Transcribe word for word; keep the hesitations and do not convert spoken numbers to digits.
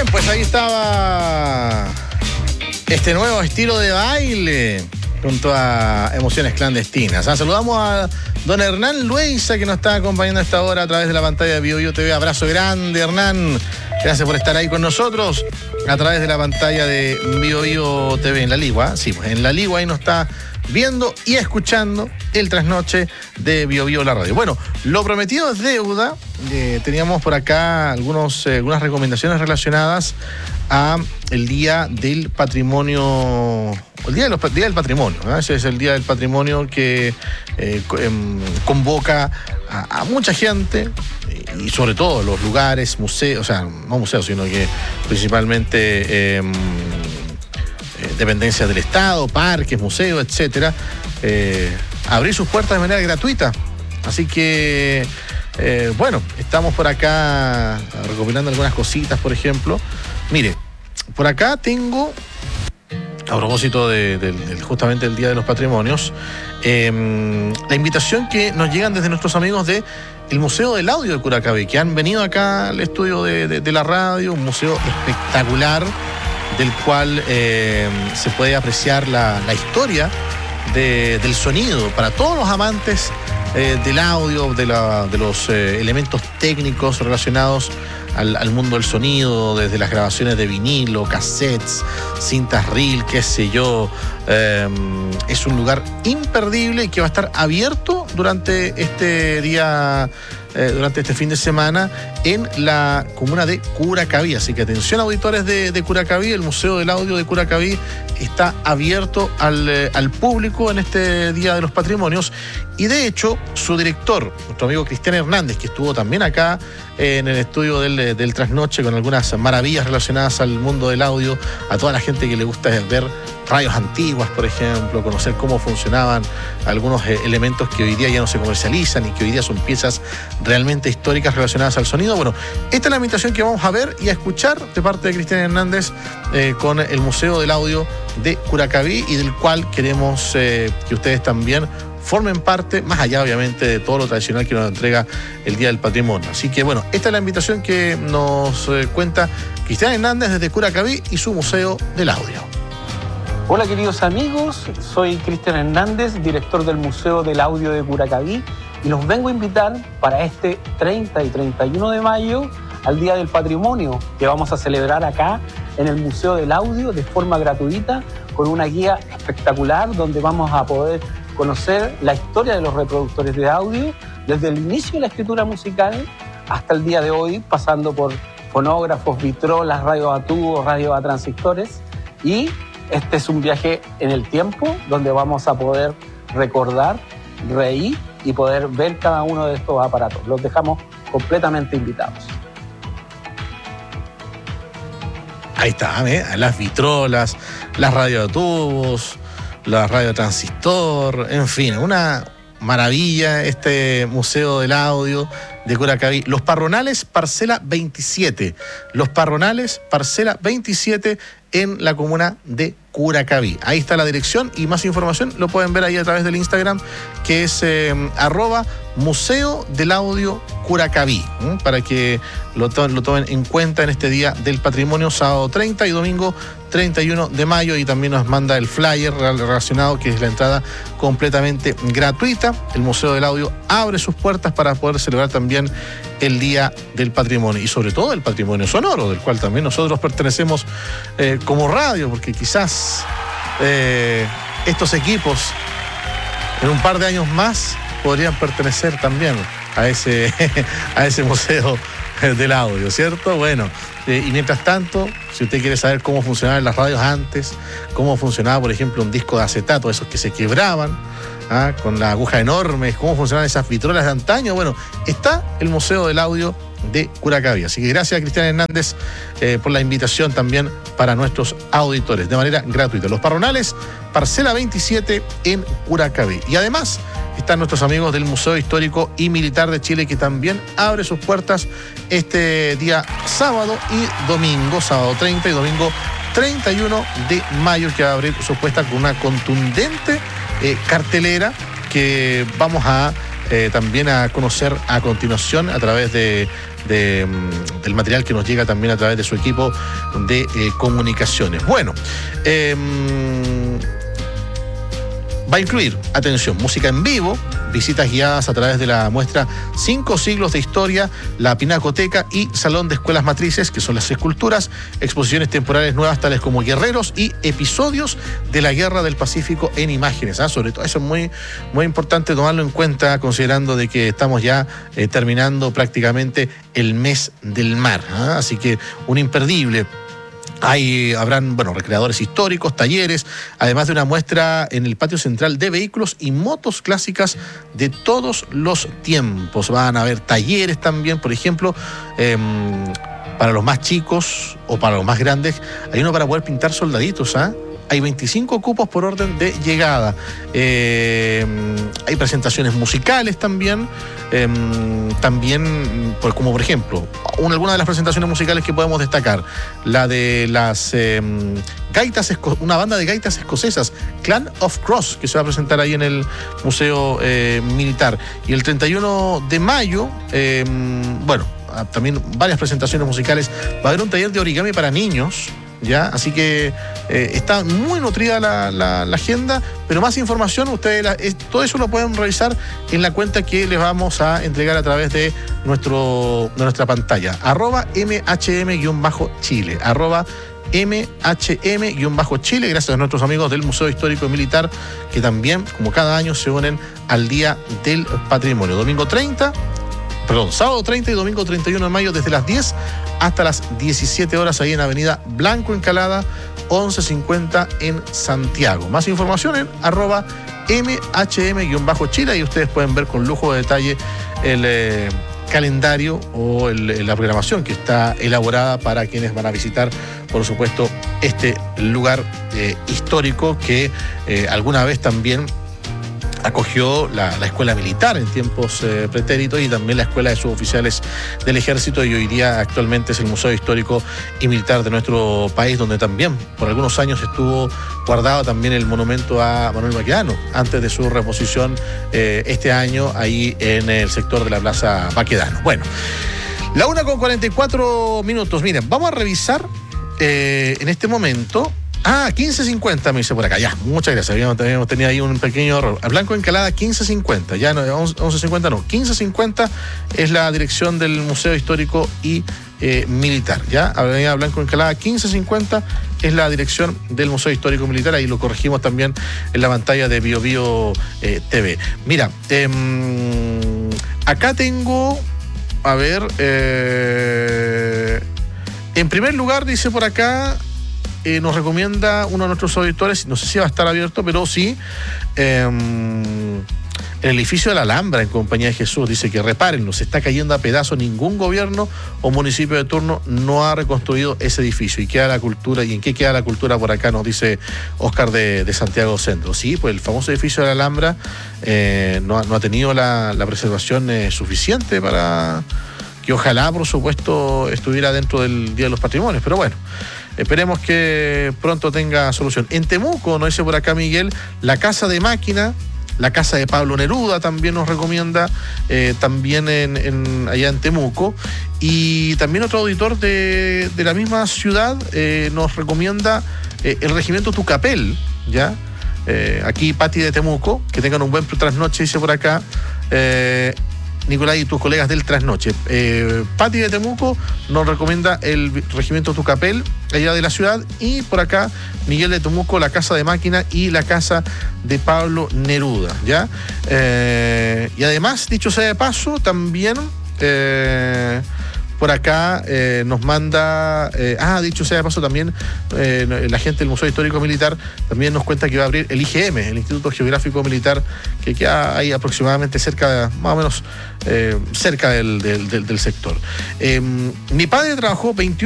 Bien, pues ahí estaba este nuevo estilo de baile junto a Emociones Clandestinas. ¿Ah? Saludamos a don Hernán Luisa, que nos está acompañando a esta hora a través de la pantalla de Bio Bio T V. Abrazo grande, Hernán. Gracias por estar ahí con nosotros a través de la pantalla de Bio Bio T V en la Ligua. Sí, pues en la Ligua ahí nos está viendo y escuchando el trasnoche de Bio Bio la radio. Bueno, lo prometido es deuda. Eh, teníamos por acá algunos, eh, algunas recomendaciones relacionadas a el Día del Patrimonio, el Día, de los, día del Patrimonio, ¿no? Ese es el Día del Patrimonio que eh, convoca a, a mucha gente y sobre todo los lugares, museos, o sea, no museos, sino que principalmente eh, dependencias del Estado, parques, museos, etcétera, eh, abrir sus puertas de manera gratuita. Así que, eh, bueno, estamos por acá recopilando algunas cositas, por ejemplo. Mire, por acá tengo, a propósito de, de, de justamente el Día de los Patrimonios, eh, la invitación que nos llegan desde nuestros amigos de el Museo del Audio de Curacaví, que han venido acá al estudio de, de, de la radio, un museo espectacular, del cual eh, se puede apreciar la, la historia de, del sonido para todos los amantes eh, del audio, de, la, de los eh, elementos técnicos relacionados al, al mundo del sonido, desde las grabaciones de vinilo, cassettes, cintas reel, qué sé yo. Eh, es un lugar imperdible y que va a estar abierto durante este día, eh, durante este fin de semana en la comuna de Curacaví. Así que atención, auditores de, de Curacaví, el Museo del Audio de Curacaví está abierto al, eh, al público en este Día de los Patrimonios. Y de hecho, su director, nuestro amigo Cristian Hernández, que estuvo también acá eh, en el estudio del, del Trasnoche con algunas maravillas relacionadas al mundo del audio, a toda la gente que le gusta ver radios antiguas, por ejemplo, conocer cómo funcionaban algunos eh, elementos que hoy día ya no se comercializan y que hoy día son piezas realmente históricas relacionadas al sonido. Bueno, esta es la invitación que vamos a ver y a escuchar de parte de Cristian Hernández eh, con el Museo del Audio de Curacaví, y del cual queremos eh, que ustedes también formen parte, más allá obviamente de todo lo tradicional que nos entrega el Día del Patrimonio. Así que bueno, esta es la invitación que nos eh, cuenta Cristian Hernández desde Curacaví y su Museo del Audio. Hola queridos amigos, soy Cristian Hernández, director del Museo del Audio de Curacaví, y los vengo a invitar para este treinta y treinta y uno de mayo al Día del Patrimonio, que vamos a celebrar acá en el Museo del Audio de forma gratuita, con una guía espectacular donde vamos a poder conocer la historia de los reproductores de audio, desde el inicio de la escritura musical hasta el día de hoy, pasando por fonógrafos, vitrolas, radios a tubos, radios a transistores. Y este es un viaje en el tiempo donde vamos a poder recordar, reír y poder ver cada uno de estos aparatos. Los dejamos completamente invitados. Ahí está, ¿eh? Las vitrolas, las radiotubos, la radio transistor, en fin, una maravilla este Museo del Audio de Curacaví. Los Parronales, parcela veintisiete. Los Parronales, parcela veintisiete en la comuna de Curacaví. Ahí está la dirección y más información lo pueden ver ahí a través del Instagram, que es eh, arroba Museo del Audio Curacaví, ¿eh? Para que lo, to- lo tomen en cuenta en este Día del Patrimonio, sábado treinta y domingo treinta y uno de mayo, y también nos manda el flyer relacionado, que es la entrada completamente gratuita. El Museo del Audio abre sus puertas para poder celebrar también el Día del Patrimonio, y sobre todo el patrimonio sonoro, del cual también nosotros pertenecemos eh, como radio, porque quizás eh, estos equipos en un par de años más podrían pertenecer también a ese, a ese Museo del Audio, ¿cierto? Bueno, eh, y mientras tanto, si usted quiere saber cómo funcionaban las radios antes, cómo funcionaba, por ejemplo, un disco de acetato, esos que se quebraban, ¿ah? Con la aguja enorme, cómo funcionaban esas vitrolas de antaño, bueno, está el Museo del Audio de Curacaví. Así que gracias a Cristian Hernández eh, por la invitación también para nuestros auditores, de manera gratuita. Los Parronales, parcela veintisiete en Curacaví. Y además están nuestros amigos del Museo Histórico y Militar de Chile, que también abre sus puertas este día sábado y domingo, sábado treinta y domingo treinta y uno de mayo, que va a abrir sus puertas con una contundente eh, cartelera que vamos a eh, también a conocer a continuación a través de, de, del material que nos llega también a través de su equipo de eh, comunicaciones. Bueno, eh, va a incluir, atención, música en vivo, visitas guiadas a través de la muestra Cinco Siglos de Historia, la Pinacoteca y Salón de Escuelas Matrices, que son las esculturas, exposiciones temporales nuevas tales como Guerreros y episodios de la Guerra del Pacífico en imágenes. ¿ah? Sobre todo eso es muy, muy importante tomarlo en cuenta, considerando de que estamos ya eh, terminando prácticamente el mes del mar. ¿ah? Así que un imperdible. Ahí habrán, bueno, recreadores históricos, talleres, además de una muestra en el patio central de vehículos y motos clásicas de todos los tiempos. Van a haber talleres también, por ejemplo, eh, para los más chicos o para los más grandes. Hay uno para poder pintar soldaditos, ¿ah? ¿eh? Hay veinticinco cupos por orden de llegada. Eh, hay presentaciones musicales también. Eh, también, pues, como por ejemplo, una, alguna de las presentaciones musicales que podemos destacar, la de las eh, gaitas, una banda de gaitas escocesas, Clan of Cross, que se va a presentar ahí en el Museo eh, Militar. Y el treinta y uno de mayo, eh, bueno, también varias presentaciones musicales. Va a haber un taller de origami para niños. ¿Ya? Así que eh, está muy nutrida la, la, la agenda, pero más información, ustedes la, es, todo eso lo pueden revisar en la cuenta que les vamos a entregar a través de, nuestro, de nuestra pantalla, arroba M H M-Chile, arroba M H M-Chile, gracias a nuestros amigos del Museo Histórico y Militar, que también, como cada año, se unen al Día del Patrimonio. Domingo treinta, perdón, sábado treinta y domingo treinta y uno de mayo, desde las diez hasta las diecisiete horas, ahí en Avenida Blanco Encalada, once cincuenta en Santiago. Más información en arroba M H M-Chile, y ustedes pueden ver con lujo de detalle el eh, calendario o el, la programación que está elaborada para quienes van a visitar, por supuesto, este lugar eh, histórico que eh, alguna vez también acogió la, la escuela militar en tiempos eh, pretéritos, y también la escuela de suboficiales del ejército, y hoy día actualmente es el Museo Histórico y Militar de nuestro país, donde también por algunos años estuvo guardado también el monumento a Manuel Baquedano, antes de su reposición eh, este año ahí en el sector de la Plaza Baquedano. Bueno, la una con cuarenta y cuatro minutos. Miren, vamos a revisar eh, en este momento. Ah, quince cincuenta me dice por acá. Ya, muchas gracias. Habíamos, habíamos tenido ahí un pequeño error. A Blanco Encalada, quince cincuenta. Ya no, once cincuenta no. quince cincuenta es la dirección del Museo Histórico y eh, Militar. Ya, Avenida Blanco Encalada, quince cincuenta es la dirección del Museo Histórico y Militar. Ahí lo corregimos también en la pantalla de Bio Bio eh, T V. Mira, eh, acá tengo, a ver, eh, en primer lugar dice por acá, Eh, nos recomienda uno de nuestros auditores, no sé si va a estar abierto, pero sí, eh, el edificio de la Alhambra en Compañía de Jesús, dice que repárenlo, se está cayendo a pedazos, ningún gobierno o municipio de turno no ha reconstruido ese edificio, y queda la cultura. ¿Y en qué queda la cultura por acá? Nos dice Oscar de, de Santiago Centro. Sí, pues el famoso edificio de la Alhambra eh, no, ha, no ha tenido la, la preservación eh, suficiente para que ojalá, por supuesto, estuviera dentro del Día de los Patrimonios, pero bueno, esperemos que pronto tenga solución. En Temuco, nos dice por acá Miguel, la Casa de Máquina, la Casa de Pablo Neruda también nos recomienda, eh, también en, en, allá en Temuco. Y también otro auditor de, de la misma ciudad eh, nos recomienda eh, el Regimiento Tucapel, ¿ya? Eh, aquí Pati de Temuco, que tengan un buen trasnoche, dice por acá. Eh, Nicolás y tus colegas del trasnoche. Eh, Pati de Temuco nos recomienda el Regimiento Tucapel, allá de la ciudad, y por acá Miguel de Temuco, la Casa de Máquina y la Casa de Pablo Neruda, ¿ya? Eh, y además, dicho sea de paso, también eh, por acá eh, nos manda, eh, ah, dicho sea de paso también, eh, la gente del Museo Histórico Militar también nos cuenta que va a abrir el I G M, el Instituto Geográfico Militar, que queda ahí aproximadamente cerca, más o menos, eh, cerca del, del, del, del sector. Eh, mi padre trabajó veintiún